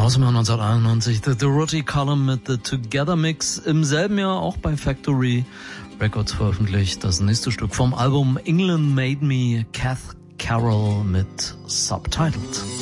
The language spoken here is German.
Aus dem Jahr 1991, The Dorothy Column mit The Together Mix, im selben Jahr auch bei Factory Records veröffentlicht. Das nächste Stück vom Album England Made Me, Kath Carroll mit Subtitled.